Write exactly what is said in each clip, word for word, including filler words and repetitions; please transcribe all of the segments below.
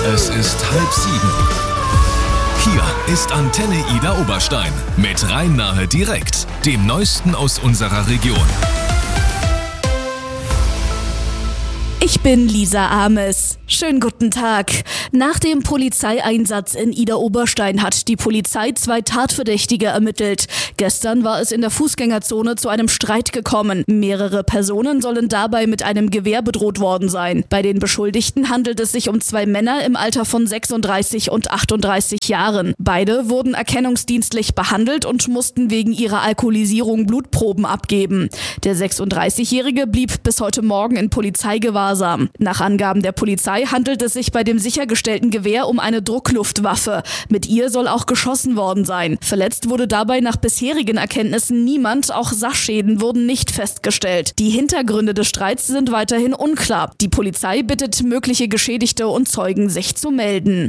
Es ist halb sieben. Hier ist Antenne Ida Oberstein mit Rhein-Nahe direkt, dem Neuesten aus unserer Region. Ich bin Lisa Ames. Schönen guten Tag. Nach dem Polizeieinsatz in Ida Oberstein hat die Polizei zwei Tatverdächtige ermittelt. Gestern war es in der Fußgängerzone zu einem Streit gekommen. Mehrere Personen sollen dabei mit einem Gewehr bedroht worden sein. Bei den Beschuldigten handelt es sich um zwei Männer im Alter von sechsunddreißig und achtunddreißig Jahren. Beide wurden erkennungsdienstlich behandelt und mussten wegen ihrer Alkoholisierung Blutproben abgeben. Der sechsunddreißigjährige blieb bis heute Morgen in Polizeigewahrsam. Nach Angaben der Polizei handelt es sich bei dem sichergestellten Gewehr um eine Druckluftwaffe. Mit ihr soll auch geschossen worden sein. Verletzt wurde dabei nach bisherigen Erkenntnissen niemand, auch Sachschäden wurden nicht festgestellt. Die Hintergründe des Streits sind weiterhin unklar. Die Polizei bittet mögliche Geschädigte und Zeugen, sich zu melden.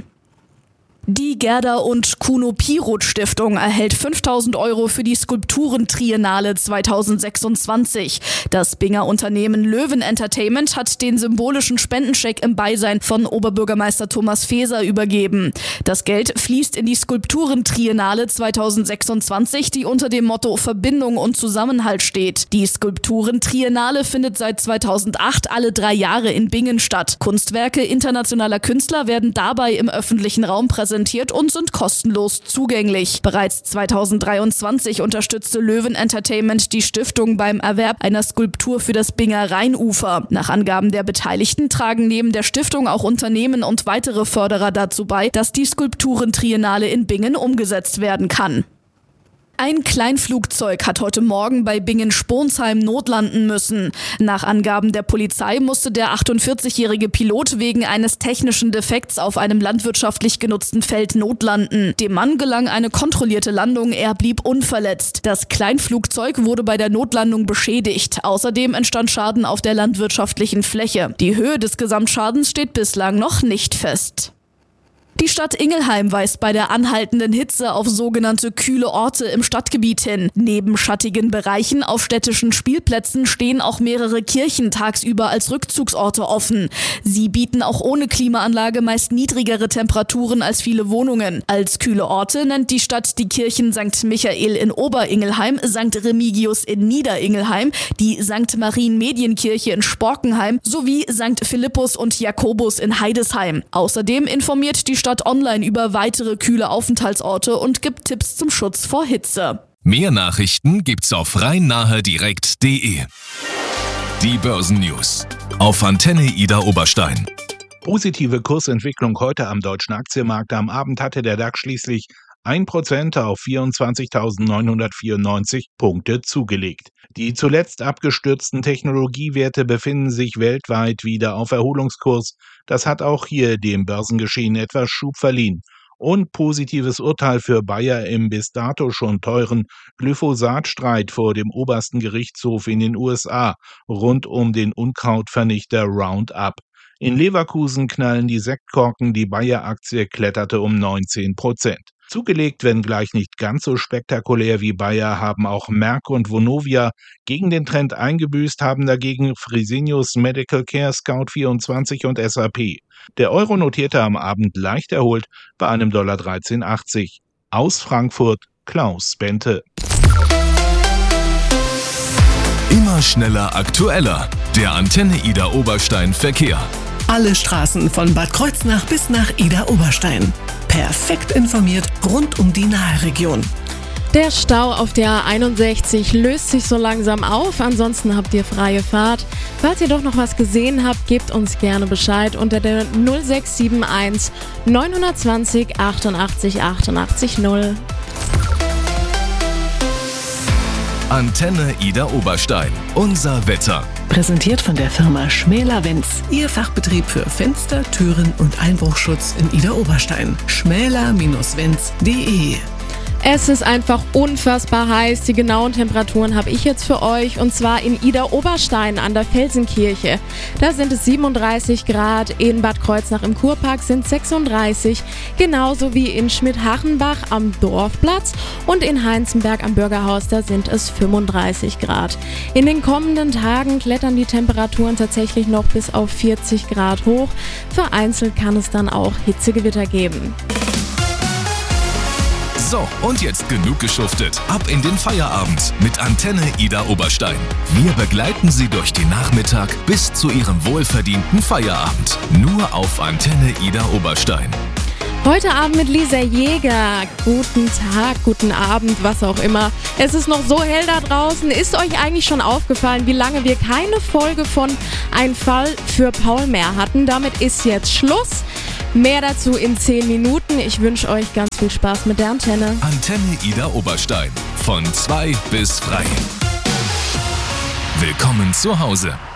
Die Gerda und Kuno Piroth Stiftung erhält fünftausend Euro für die Skulpturentriennale zweitausendsechsundzwanzig. Das Binger Unternehmen Löwen Entertainment hat den symbolischen Spendenscheck im Beisein von Oberbürgermeister Thomas Faeser übergeben. Das Geld fließt in die Skulpturentriennale zweitausendsechsundzwanzig, die unter dem Motto Verbindung und Zusammenhalt steht. Die Skulpturentriennale findet seit zweitausendacht alle drei Jahre in Bingen statt. Kunstwerke internationaler Künstler werden dabei im öffentlichen Raum präsentiert und sind kostenlos zugänglich. Bereits zweitausenddreiundzwanzig unterstützte Löwen Entertainment die Stiftung beim Erwerb einer Skulptur für das Binger Rheinufer. Nach Angaben der Beteiligten tragen neben der Stiftung auch Unternehmen und weitere Förderer dazu bei, dass die Skulpturentriennale in Bingen umgesetzt werden kann. Ein Kleinflugzeug hat heute Morgen bei Bingen-Sponsheim notlanden müssen. Nach Angaben der Polizei musste der achtundvierzigjährige Pilot wegen eines technischen Defekts auf einem landwirtschaftlich genutzten Feld notlanden. Dem Mann gelang eine kontrollierte Landung, er blieb unverletzt. Das Kleinflugzeug wurde bei der Notlandung beschädigt. Außerdem entstand Schaden auf der landwirtschaftlichen Fläche. Die Höhe des Gesamtschadens steht bislang noch nicht fest. Die Stadt Ingelheim weist bei der anhaltenden Hitze auf sogenannte kühle Orte im Stadtgebiet hin. Neben schattigen Bereichen auf städtischen Spielplätzen stehen auch mehrere Kirchen tagsüber als Rückzugsorte offen. Sie bieten auch ohne Klimaanlage meist niedrigere Temperaturen als viele Wohnungen. Als kühle Orte nennt die Stadt die Kirchen Sankt Michael in Oberingelheim, Sankt Remigius in Niederingelheim, die Sankt Marien-Medienkirche in Sporkenheim sowie Sankt Philippus und Jakobus in Heidesheim. Außerdem informiert die Stadt Stadt online über weitere kühle Aufenthaltsorte und gibt Tipps zum Schutz vor Hitze. Mehr Nachrichten gibt's auf rhein-nahe direkt punkt de. Die Börsennews auf Antenne Ida Oberstein. Positive Kursentwicklung heute am deutschen Aktienmarkt. Am Abend hatte der DAX schließlich ein Prozent auf vierundzwanzigtausendneunhundertvierundneunzig Punkte zugelegt. Die zuletzt abgestürzten Technologiewerte befinden sich weltweit wieder auf Erholungskurs. Das hat auch hier dem Börsengeschehen etwas Schub verliehen. Und positives Urteil für Bayer im bis dato schon teuren Glyphosat-Streit vor dem obersten Gerichtshof in den U S A rund um den Unkrautvernichter Roundup. In Leverkusen knallen die Sektkorken, die Bayer-Aktie kletterte um neunzehn Prozent. Zugelegt, wenn gleich nicht ganz so spektakulär wie Bayer, haben auch Merck und Vonovia. Gegen den Trend eingebüßt haben dagegen Fresenius Medical Care, Scout vierundzwanzig und S A P. Der Euro notierte am Abend leicht erholt bei einem Dollar dreizehn achtzig. Aus Frankfurt Klaus Bente. Immer schneller, aktueller. Der Antenne Ida Oberstein Verkehr. Alle Straßen von Bad Kreuznach bis nach Ida Oberstein. Perfekt informiert rund um die Nahe-Region. Der Stau auf der A einundsechzig löst sich so langsam auf, ansonsten habt ihr freie Fahrt. Falls ihr doch noch was gesehen habt, gebt uns gerne Bescheid unter der null sechs sieben eins neun zwei null achtundachtzig achtundachtzig null. Antenne Ida Oberstein. Unser Wetter. Präsentiert von der Firma Schmäler-Wenz. Ihr Fachbetrieb für Fenster, Türen und Einbruchschutz in Ida Oberstein. schmäler Bindestrich wenz punkt de Es ist einfach unfassbar heiß. Die genauen Temperaturen habe ich jetzt für euch, und zwar in Idar-Oberstein an der Felsenkirche. Da sind es siebenunddreißig Grad, in Bad Kreuznach im Kurpark sind sechsunddreißig, genauso wie in Schmidhachenbach am Dorfplatz, und in Heinzenberg am Bürgerhaus, da sind es fünfunddreißig Grad. In den kommenden Tagen klettern die Temperaturen tatsächlich noch bis auf vierzig Grad hoch. Vereinzelt kann es dann auch Hitzegewitter geben. So, und jetzt genug geschuftet. Ab in den Feierabend mit Antenne Idar Oberstein. Wir begleiten Sie durch den Nachmittag bis zu Ihrem wohlverdienten Feierabend. Nur auf Antenne Idar Oberstein. Heute Abend mit Lisa Jäger. Guten Tag, guten Abend, was auch immer. Es ist noch so hell da draußen. Ist euch eigentlich schon aufgefallen, wie lange wir keine Folge von Ein Fall für Paul mehr hatten? Damit ist jetzt Schluss. Mehr dazu in zehn Minuten. Ich wünsche euch ganz viel Spaß mit der Antenne. Antenne Idar Oberstein. Von zwei bis drei. Willkommen zu Hause.